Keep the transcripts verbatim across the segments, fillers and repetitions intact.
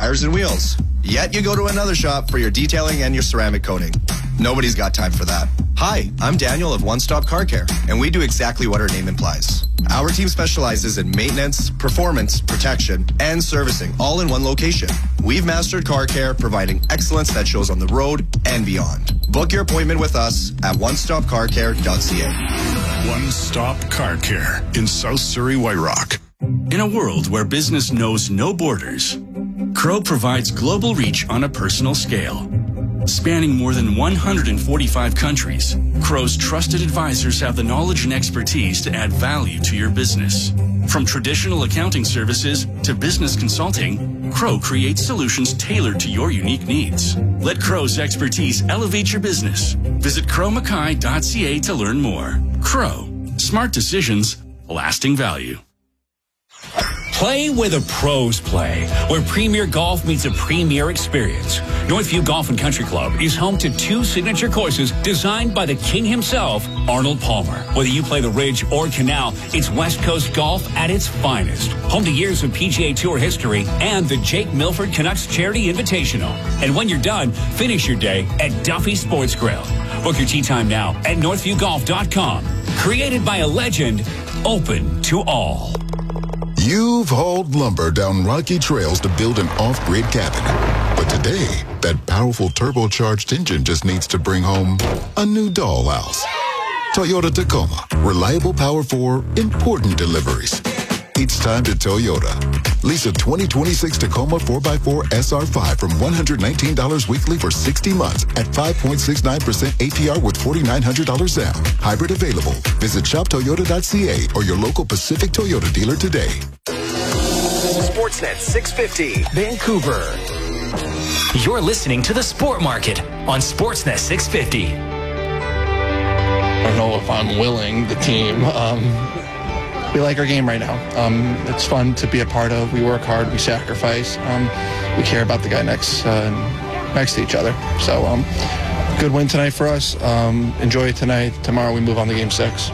tires and wheels. Yet you go to another shop for your detailing and your ceramic coating. Nobody's got time for that. Hi, I'm Daniel of One Stop Car Care, and we do exactly what our name implies. Our team specializes in maintenance, performance, protection, and servicing, all in one location. We've mastered car care, providing excellence that shows on the road and beyond. Book your appointment with us at one stop car care dot c a. One Stop Car Care in South Surrey, White Rock. In a world where business knows no borders, Crow provides global reach on a personal scale. Spanning more than one hundred forty-five countries, Crow's trusted advisors have the knowledge and expertise to add value to your business. From traditional accounting services to business consulting, Crow creates solutions tailored to your unique needs. Let Crow's expertise elevate your business. Visit crow mackay dot c a to learn more. Crow. Smart decisions, lasting value. Play where the pros play, where Premier Golf meets a premier experience. Northview Golf and Country Club is home to two signature courses designed by the king himself, Arnold Palmer. Whether you play the Ridge or Canal, it's West Coast golf at its finest. Home to years of P G A Tour history and the Jake Milford Canucks Charity Invitational. And when you're done, finish your day at Duffy Sports Grill. Book your tee time now at northview golf dot com. Created by a legend, open to all. You've hauled lumber down rocky trails to build an off-grid cabin. But today, that powerful turbocharged engine just needs to bring home a new dollhouse. Toyota Tacoma. Reliable power for important deliveries. It's time to Toyota. Lease a twenty twenty-six Tacoma four by four S R five from one hundred nineteen dollars weekly for sixty months at five point six nine percent A P R with four thousand nine hundred dollars down. Hybrid available. Visit shop toyota dot c a or your local Pacific Toyota dealer today. Sportsnet six fifty, Vancouver. You're listening to The Sport Market on Sportsnet six fifty. I don't know if I'm willing, the team. Um, we like our game right now. Um, it's fun to be a part of. We work hard. We sacrifice. Um, we care about the guy next uh, next to each other. So um, good win tonight for us. Um, enjoy it tonight. Tomorrow we move on to game six.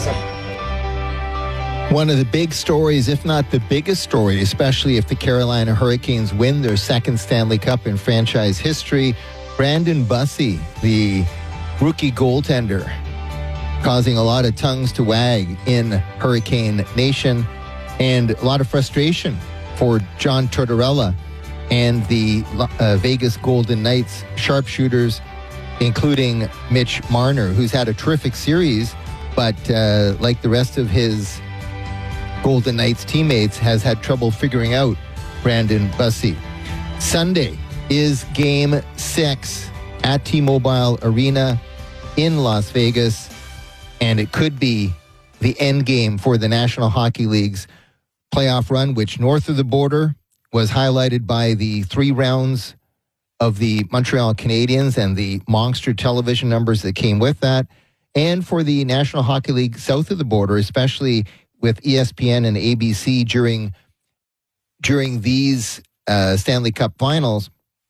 One of the big stories, if not the biggest story, especially if the Carolina Hurricanes win their second Stanley Cup in franchise history, Brandon Bussi, the rookie goaltender, causing a lot of tongues to wag in Hurricane Nation and a lot of frustration for John Tortorella and the uh, Vegas Golden Knights sharpshooters, including Mitch Marner, who's had a terrific series, but uh, like the rest of his Golden Knights teammates, has had trouble figuring out Brandon Bussi. Sunday is game six at T-Mobile Arena in Las Vegas, and it could be the end game for the National Hockey League's playoff run, which north of the border was highlighted by the three rounds of the Montreal Canadiens and the monster television numbers that came with that, and for the National Hockey League south of the border, especially with E S P N and A B C during during these uh, Stanley Cup finals.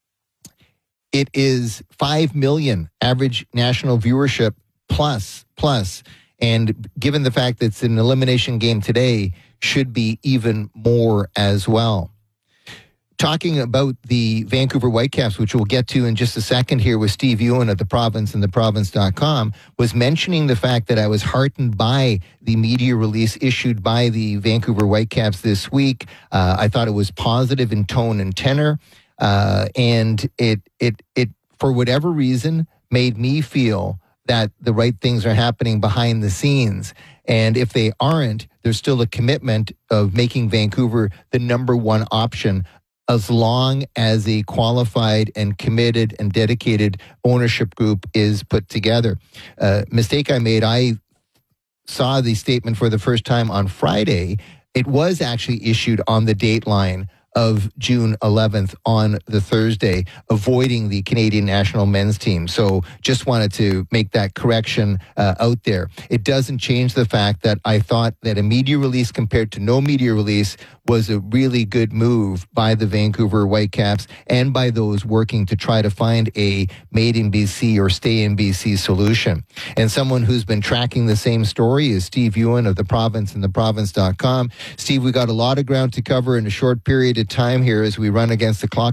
It is five million average national viewership plus, plus. And given the fact that it's an elimination game today, should be even more as well. Talking about the Vancouver Whitecaps, which we'll get to in just a second here with Steve Ewan of The Province and the province dot com, was mentioning the fact that I was heartened by the media release issued by the Vancouver Whitecaps this week. Uh, I thought it was positive in tone and tenor, uh, and it it it for whatever reason made me feel that the right things are happening behind the scenes. And if they aren't, there's still a commitment of making Vancouver the number one option as long as a qualified and committed and dedicated ownership group is put together. Uh, mistake I made, I saw the statement for the first time on Friday. It was actually issued on the dateline of June eleventh on the Thursday, avoiding the Canadian national men's team. So just wanted to make that correction uh, out there. It doesn't change the fact that I thought that a media release compared to no media release was a really good move by the Vancouver Whitecaps and by those working to try to find a made in B C or stay in B C solution. And someone who's been tracking the same story is Steve Ewan of The Province and the province dot com. Steve, we got a lot of ground to cover in a short period of time here as we run against the clock.